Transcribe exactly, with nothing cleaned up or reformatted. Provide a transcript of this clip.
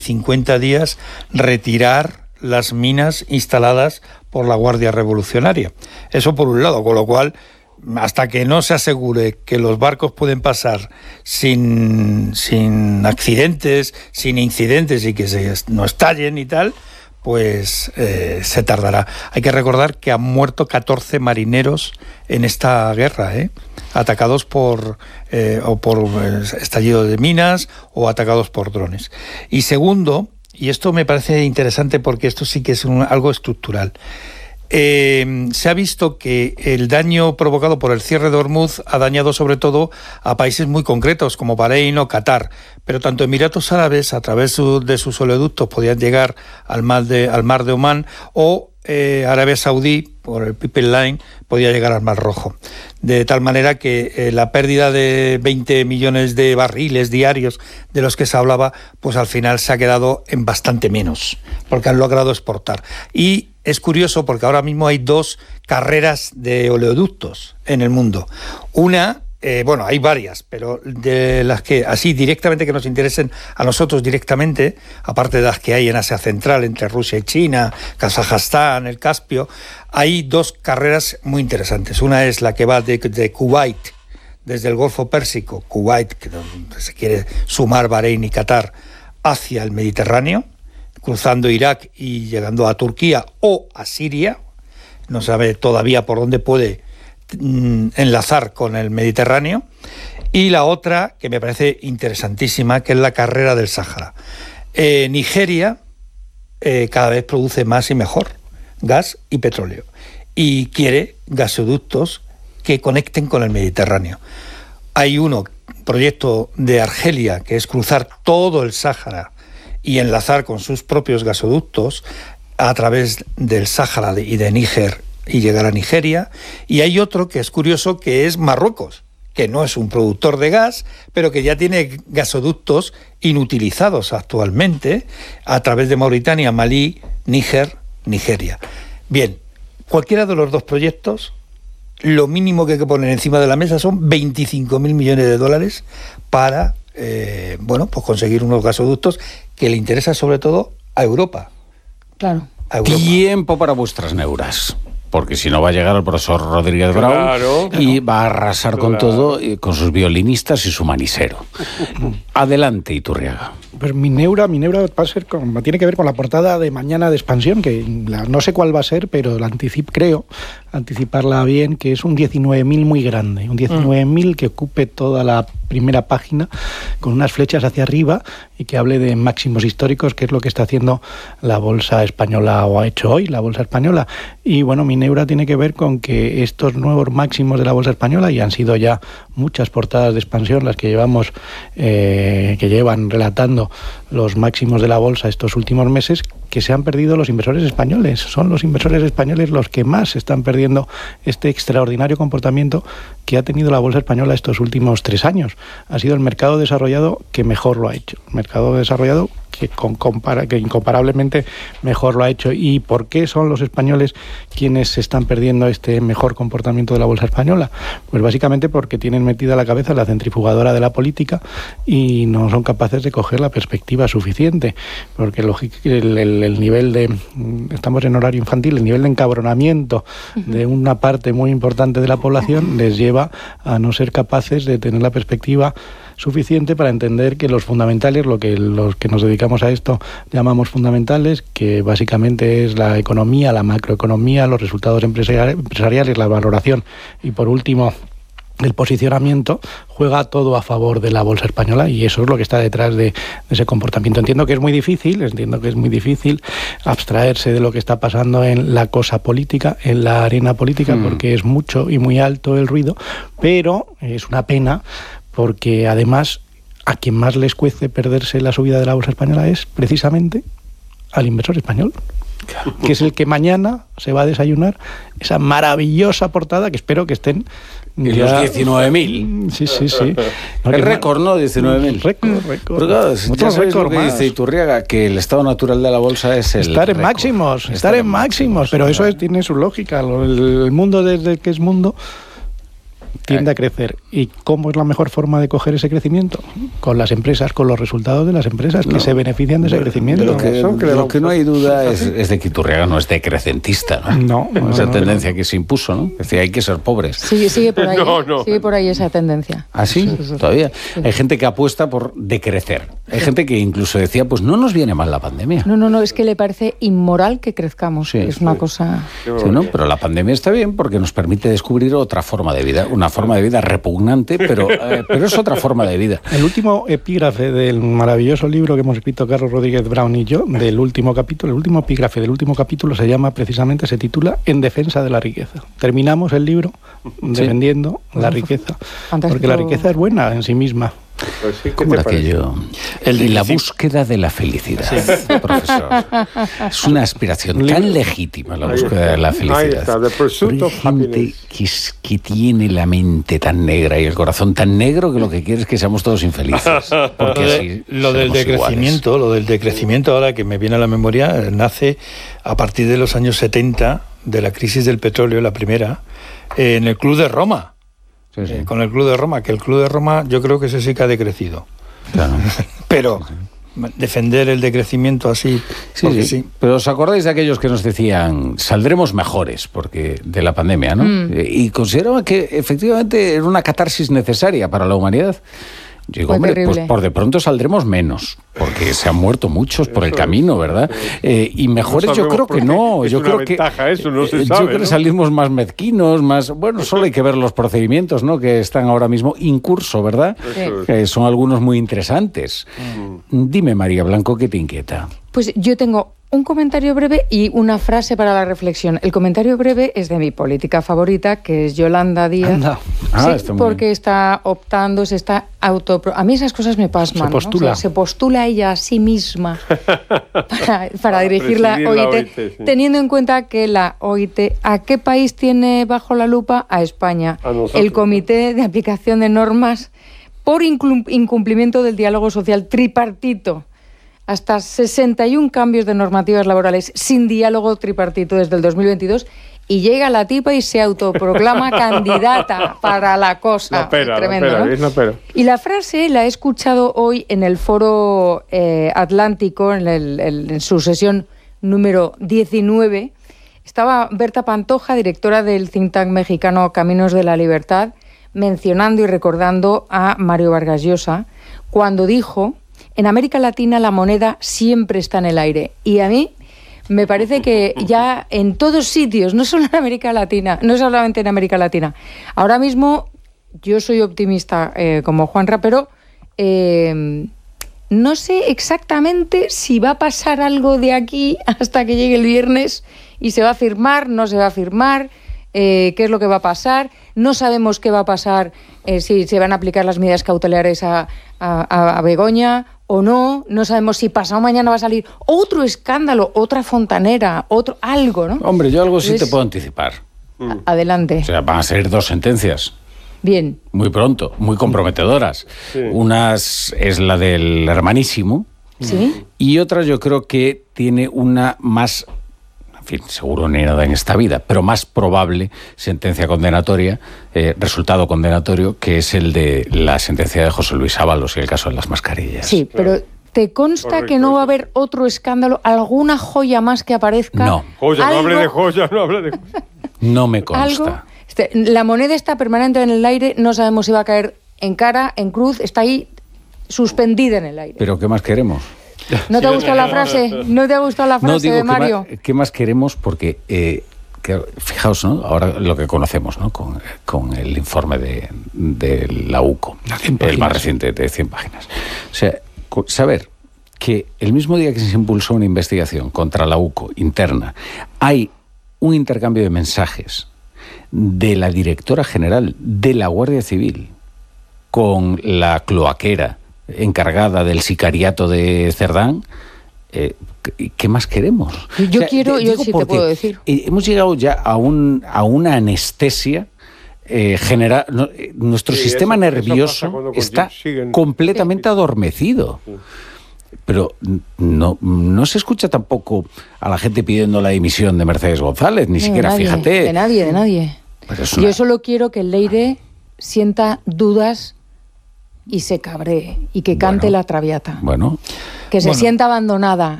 cincuenta días retirar las minas instaladas por la Guardia Revolucionaria. Eso por un lado, con lo cual, hasta que no se asegure que los barcos pueden pasar sin, sin accidentes, sin incidentes y que se, no estallen y tal, pues eh, se tardará. Hay que recordar que han muerto catorce marineros en esta guerra, ¿eh? atacados por, eh, o por estallido de minas o atacados por drones. Y segundo, y esto me parece interesante porque esto sí que es un, algo estructural, Eh, se ha visto que el daño provocado por el cierre de Hormuz ha dañado sobre todo a países muy concretos como Bahrein o Qatar, pero tanto Emiratos Árabes a través de sus oleoductos podían llegar al mar de, al mar de Omán o eh, Arabia Saudí por el Pipeline podía llegar al Mar Rojo. De tal manera que eh, la pérdida de veinte millones de barriles diarios de los que se hablaba, pues al final se ha quedado en bastante menos, porque han logrado exportar. Y es curioso porque ahora mismo hay dos carreras de oleoductos en el mundo. Una, eh, bueno, hay varias, pero de las que así directamente que nos interesen a nosotros directamente, aparte de las que hay en Asia Central, entre Rusia y China, Kazajstán, el Caspio, hay dos carreras muy interesantes. Una es la que va de, de Kuwait, desde el Golfo Pérsico, Kuwait, que donde se quiere sumar Bahrein y Qatar, hacia el Mediterráneo, cruzando Irak y llegando a Turquía o a Siria. No sabe todavía por dónde puede mm, enlazar con el Mediterráneo. Y la otra, que me parece interesantísima, que es la carrera del Sáhara. Eh, Nigeria eh, cada vez produce más y mejor gas y petróleo. Y quiere gasoductos que conecten con el Mediterráneo. Hay uno, proyecto de Argelia, que es cruzar todo el Sáhara y enlazar con sus propios gasoductos a través del Sáhara y de Níger y llegar a Nigeria. Y hay otro que es curioso, que es Marruecos, que no es un productor de gas, pero que ya tiene gasoductos inutilizados actualmente a través de Mauritania, Malí, Níger, Nigeria. Bien, cualquiera de los dos proyectos, lo mínimo que hay que poner encima de la mesa son veinticinco mil millones de dólares para eh, bueno, pues conseguir unos gasoductos que le interesa sobre todo a Europa. Claro. A Europa. Tiempo para vuestras neuras. Porque si no va a llegar el profesor Rodríguez Brown claro, y va a arrasar claro. con todo, con sus violinistas y su manisero. Adelante, Iturriaga. Pues mi neura, mi neura va a ser con, tiene que ver con la portada de mañana de Expansión, que la, no sé cuál va a ser, pero la anticip, creo anticiparla bien, que es un diecinueve mil muy grande, un diecinueve mil que ocupe toda la primera página con unas flechas hacia arriba y que hable de máximos históricos, que es lo que está haciendo la bolsa española o ha hecho hoy la bolsa española. Y bueno, mi neura tiene que ver con que estos nuevos máximos de la bolsa española, y han sido ya muchas portadas de Expansión las que llevamos, eh, que llevan relatando los máximos de la bolsa estos últimos meses, que se han perdido los inversores españoles. Son los inversores españoles los que más están perdiendo este extraordinario comportamiento que ha tenido la bolsa española estos últimos tres años. Ha sido el mercado desarrollado que mejor lo ha hecho. El mercado desarrollado que, con, compara, que incomparablemente mejor lo ha hecho. ¿Y por qué son los españoles quienes están perdiendo este mejor comportamiento de la bolsa española? Pues básicamente porque tienen metida la cabeza la centrifugadora de la política y no son capaces de coger la perspectiva suficiente. Porque el, el, el nivel de... Estamos en horario infantil, el nivel de encabronamiento de una parte muy importante de la población les lleva a no ser capaces de tener la perspectiva suficiente para entender que los fundamentales, lo que los que nos dedicamos a esto llamamos fundamentales, que básicamente es la economía, la macroeconomía, los resultados empresariales, la valoración y por último el posicionamiento, juega todo a favor de la bolsa española y eso es lo que está detrás de, de ese comportamiento. Entiendo que es muy difícil, entiendo que es muy difícil abstraerse de lo que está pasando en la cosa política, en la arena política, mm. porque es mucho y muy alto el ruido, pero es una pena porque además a quien más les cuece perderse la subida de la bolsa española es precisamente al inversor español, que es el que mañana se va a desayunar esa maravillosa portada que espero que estén en ya... los diecinueve mil. Sí, sí, sí. No, el récord, ¿no? diecinueve mil. Récord, récord. Pero claro, ya sabes lo que más. Dice Iturriaga, que el estado natural de la bolsa es el estar en récord. máximos, estar, estar en máximos, máximos pero eso es, tiene su lógica. El mundo desde que es mundo tiende a crecer. ¿Y cómo es la mejor forma de coger ese crecimiento? Con las empresas, con los resultados de las empresas que no, se benefician de ese de, crecimiento. De lo que, de lo que no hay duda es, es de que Iturriaga no es decrecentista, ¿no? No, esa no, tendencia no. que se impuso, ¿no? Es decir, hay que ser pobres. Sí, sigue por ahí, no, no. sigue por ahí esa tendencia. ¿Ah, sí? sí, sí, sí. Todavía. Sí. Hay gente que apuesta por decrecer. Hay sí. gente que incluso decía, pues no nos viene mal la pandemia. No, no, no, es que le parece inmoral que crezcamos. Sí, es una sí. cosa... Sí, ¿no? Pero la pandemia está bien porque nos permite descubrir otra forma de vida, una forma de vida repugnante, pero, eh, pero es otra forma de vida. El último epígrafe del maravilloso libro que hemos escrito Carlos Rodríguez Brown y yo, del último capítulo, el último epígrafe del último capítulo se llama, precisamente, se titula En defensa de la riqueza. Terminamos el libro defendiendo sí. la riqueza, Fantástico. Porque la riqueza es buena en sí misma. Pues sí, ¿Cómo era aquello? El, el, la búsqueda de la felicidad, sí. profesor. Es una aspiración tan legítima, la búsqueda de la felicidad. Pero hay gente que, es, que tiene la mente tan negra y el corazón tan negro que lo que quiere es que seamos todos infelices. Porque así lo del decrecimiento, iguales. lo del decrecimiento, ahora que me viene a la memoria, nace a partir de los años setenta, de la crisis del petróleo, la primera, eh, en el Club de Roma. Sí, sí. Eh, con el Club de Roma, que el Club de Roma yo creo que ese sí que ha decrecido. Claro. Pero defender el decrecimiento así, sí, sí. sí. Pero ¿os acordáis de aquellos que nos decían saldremos mejores porque de la pandemia, ¿no? Mm. Y consideraban que efectivamente era una catarsis necesaria para la humanidad. Yo digo, hombre, pues por de pronto saldremos menos, porque se han muerto muchos por el camino, ¿verdad? Eh, y mejores no yo creo que no. Es yo una creo ventaja que eso, no se yo sabe, creo ¿no? que salimos más mezquinos, más bueno, solo hay que ver los procedimientos, ¿no? Que están ahora mismo en curso, ¿verdad? Sí. Que son algunos muy interesantes. Mm. Dime, María Blanco, ¿qué te inquieta? Pues yo tengo un comentario breve y una frase para la reflexión. El comentario breve es de mi política favorita, que es Yolanda Díaz. Anda. Ah, sí, está muy porque bien. está optando, se está auto... A mí esas cosas me pasman. Se postula. ¿no? Se, se postula ella a sí misma para, para, para dirigir la O I T, la O I T sí. teniendo en cuenta que la O I T, ¿a qué país tiene bajo la lupa? A España. A nosotros, el Comité de Aplicación de Normas por incumplimiento del diálogo social tripartito. Hasta sesenta y uno cambios de normativas laborales sin diálogo tripartito desde el dos mil veintidós y llega la tipa y se autoproclama candidata para la cosa. La pera, tremendo, la pera, ¿no? es la pera. Y la frase la he escuchado hoy en el Foro eh, Atlántico, en, el, el, en su sesión número diecinueve. Estaba Berta Pantoja, directora del think tank mexicano Caminos de la Libertad, mencionando y recordando a Mario Vargas Llosa, cuando dijo: en América Latina la moneda siempre está en el aire. Y a mí me parece que ya en todos sitios, no solo en América Latina, no solamente en América Latina. Ahora mismo yo soy optimista eh, como Juanra, pero eh, no sé exactamente si va a pasar algo de aquí hasta que llegue el viernes y se va a firmar, no se va a firmar, eh, qué es lo que va a pasar. No sabemos qué va a pasar, eh, si se van a aplicar las medidas cautelares a, a, a Begoña o no. No sabemos si pasado mañana va a salir otro escándalo, otra fontanera, otro algo, ¿no? Hombre, yo algo sí Entonces, te puedo anticipar. A- adelante. O sea, van a ser dos sentencias. Bien. Muy pronto, muy comprometedoras. Sí. Una es la del hermanísimo. ¿Sí? Y otra yo creo que tiene una más... En fin, seguro ni nada en esta vida, pero más probable sentencia condenatoria, eh, resultado condenatorio, que es el de la sentencia de José Luis Ábalos y el caso de las mascarillas. Sí, pero ¿te consta Correcto, que no va a eso. haber otro escándalo, alguna joya más que aparezca? No. Joya, no ¿Algo? hable de joya, no hable de... No me ¿Algo? consta. Este, la moneda está permanente en el aire, no sabemos si va a caer en cara, en cruz, está ahí suspendida en el aire. ¿Pero qué más queremos? ¿No te ha gustado la frase? ¿No te ha gustado la frase No, digo, de ¿qué Mario? más, ¿qué más queremos? Porque, eh, que, fijaos, ¿no? Ahora lo que conocemos, ¿no? Con, con el informe de, de la U C O, el más reciente de cien páginas. O sea, saber que el mismo día que se impulsó una investigación contra la U C O interna, hay un intercambio de mensajes de la directora general de la Guardia Civil con la cloaquera encargada del sicariato de Cerdán, eh, ¿qué más queremos? Yo o sea, quiero, yo sí te puedo decir. Hemos llegado ya a, un, a una anestesia eh, general. No, eh, nuestro sí, sistema eso, nervioso eso está siguen... completamente adormecido. Sí. Pero no, no se escucha tampoco a la gente pidiendo la dimisión de Mercedes González, ni no, siquiera, de nadie, fíjate. De nadie, de nadie. Pues una... Yo solo quiero que el Leire sienta dudas y se cabree y que cante bueno, la Traviata. Bueno. Que se bueno. sienta abandonada